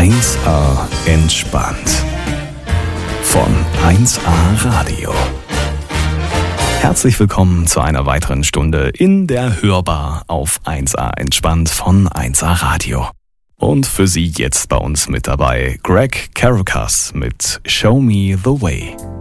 1A entspannt. Von 1A Radio. Herzlich willkommen zu einer weiteren Stunde in der Hörbar auf 1A entspannt von 1A Radio. Und für Sie jetzt bei uns mit dabei Greg Caracas mit Show Me the Way.